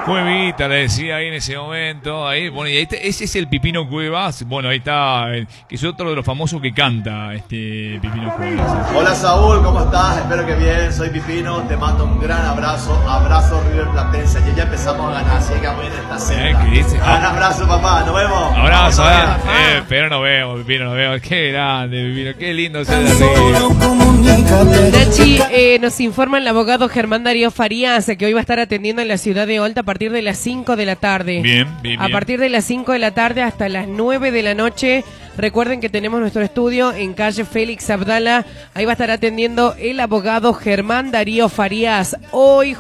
Cuevita, le decía ahí en ese momento. Ahí, bueno, y ahí ese es el Pipino Cuevas. Bueno, ahí está, que es otro de los famosos que canta, Pipino Cuevas. Hola Saúl, ¿cómo estás? Espero que bien, soy Pipino, te mando un gran abrazo, abrazo River Platense, que ya empezamos a ganar, así que vamos a ir en esta senda. ¿Qué dice? Un abrazo papá, nos vemos. Abrazo, pero nos vemos, Pipino, nos vemos. Qué grande, Pipino, qué lindo ser de arriba. Nachi, nos informa el abogado Germán Darío Farías que hoy va a estar atendiendo en la ciudad de Olta a partir de las 5 de la tarde. Bien. A partir de las 5 de la tarde hasta las 9 de la noche. Recuerden que tenemos nuestro estudio en calle Félix Abdala. Ahí va a estar atendiendo el abogado Germán Darío Farías. Hoy